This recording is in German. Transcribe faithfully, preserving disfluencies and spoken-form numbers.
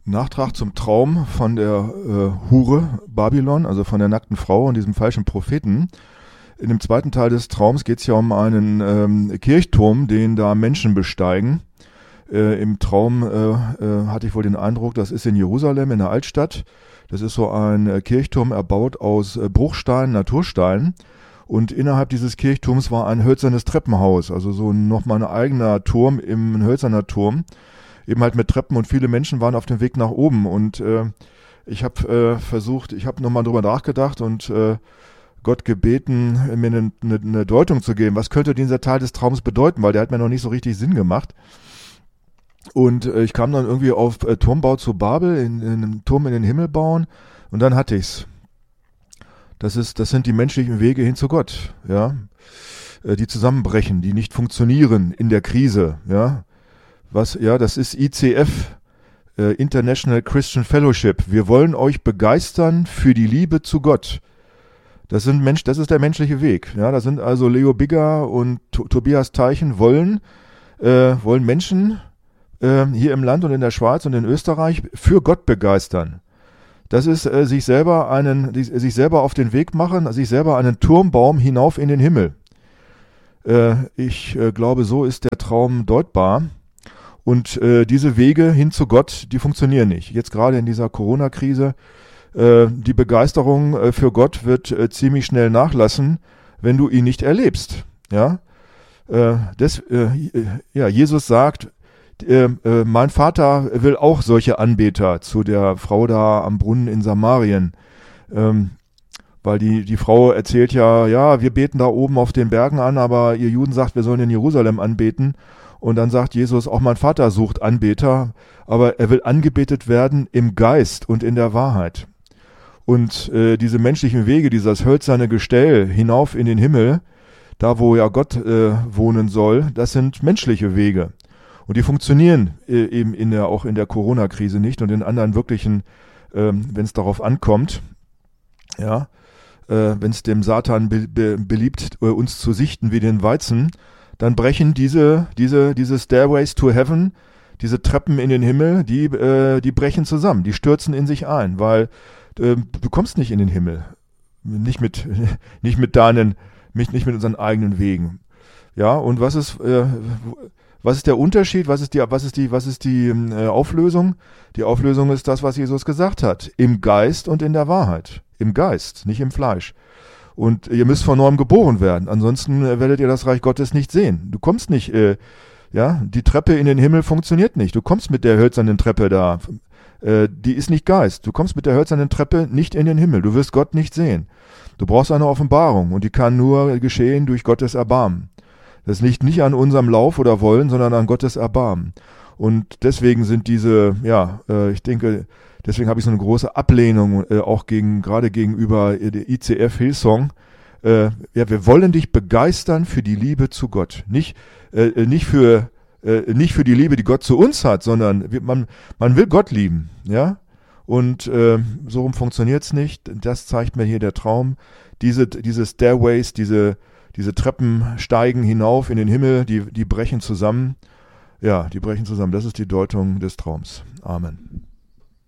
Nachtrag zum Traum von der äh, Hure Babylon, also von der nackten Frau und diesem falschen Propheten. In dem zweiten Teil des Traums geht es ja um einen ähm, Kirchturm, den da Menschen besteigen. Äh, Im Traum äh, äh, hatte ich wohl den Eindruck, das ist in Jerusalem, in der Altstadt. Das ist so ein äh, Kirchturm erbaut aus äh, Bruchsteinen, Natursteinen. Und innerhalb dieses Kirchturms war ein hölzernes Treppenhaus, also so nochmal ein eigener Turm, im, ein hölzerner Turm. Eben halt mit Treppen und viele Menschen waren auf dem Weg nach oben. Und äh, ich habe äh, versucht, ich habe nochmal drüber nachgedacht und äh, Gott gebeten, mir eine, eine, eine Deutung zu geben. Was könnte dieser Teil des Traums bedeuten? Weil der hat mir noch nicht so richtig Sinn gemacht. Und äh, ich kam dann irgendwie auf äh, Turmbau zu Babel, in, in einem Turm in den Himmel bauen. Und dann hatte ich's. Das ist, das sind die menschlichen Wege hin zu Gott, ja, äh, die zusammenbrechen, die nicht funktionieren in der Krise, ja. Was, ja, das ist I C F, äh, International Christian Fellowship. Wir wollen euch begeistern für die Liebe zu Gott. Das sind Mensch, das ist der menschliche Weg. Ja, da sind also Leo Bigger und T- Tobias Teichen wollen, äh, wollen Menschen äh, hier im Land und in der Schweiz und in Österreich für Gott begeistern. Das ist äh, sich selber einen, die, sich selber auf den Weg machen, sich selber einen Turmbaum hinauf in den Himmel. Äh, ich äh, glaube, so ist der Traum deutbar. Und äh, diese Wege hin zu Gott, die funktionieren nicht. Jetzt gerade in dieser Corona-Krise, äh, die Begeisterung äh, für Gott wird äh, ziemlich schnell nachlassen, wenn du ihn nicht erlebst. Ja, äh, das, äh, ja, Jesus sagt, äh, äh, mein Vater will auch solche Anbeter, zu der Frau da am Brunnen in Samarien. Ähm, weil die, die Frau erzählt ja, ja, wir beten da oben auf den Bergen an, aber ihr Juden sagt, wir sollen in Jerusalem anbeten. Und dann sagt Jesus, auch mein Vater sucht Anbeter, aber er will angebetet werden im Geist und in der Wahrheit. Und äh, diese menschlichen Wege, dieses hölzerne Gestell hinauf in den Himmel, da wo ja Gott äh, wohnen soll, das sind menschliche Wege. Und die funktionieren äh, eben in der, auch in der Corona-Krise nicht und in anderen wirklichen, äh, wenn es darauf ankommt, ja, äh, wenn es dem Satan be- be- beliebt, äh, uns zu sichten wie den Weizen, dann brechen diese, diese, diese Stairways to Heaven, diese Treppen in den Himmel, die, äh, die brechen zusammen, die stürzen in sich ein, weil äh, du kommst nicht in den Himmel, nicht mit, nicht mit deinen, nicht, nicht mit unseren eigenen Wegen. Ja, und was ist, äh, was ist der Unterschied? Was ist die, was ist die, was ist die äh, Auflösung? Die Auflösung ist das, was Jesus gesagt hat, im Geist und in der Wahrheit, im Geist, nicht im Fleisch. Und ihr müsst von neuem geboren werden, ansonsten äh, werdet ihr das Reich Gottes nicht sehen. Du kommst nicht, äh, ja, die Treppe in den Himmel funktioniert nicht. Du kommst mit der hölzernen Treppe da, äh, die ist nicht Geist. Du kommst mit der hölzernen Treppe nicht in den Himmel. Du wirst Gott nicht sehen. Du brauchst eine Offenbarung und die kann nur geschehen durch Gottes Erbarmen. Das liegt nicht an unserem Lauf oder Wollen, sondern an Gottes Erbarmen. Und deswegen sind diese, ja, äh, ich denke, deswegen habe ich so eine große Ablehnung, äh, auch gegen, gerade gegenüber äh, der I C F Hillsong. Äh, ja, wir wollen dich begeistern für die Liebe zu Gott. Nicht, äh, nicht für, äh, nicht für die Liebe, die Gott zu uns hat, sondern wir, man, man will Gott lieben, ja. Und äh, so rum funktioniert's nicht. Das zeigt mir hier der Traum. Diese, diese Stairways, diese, diese Treppen steigen hinauf in den Himmel, die, die brechen zusammen. Ja, die brechen zusammen. Das ist die Deutung des Traums. Amen.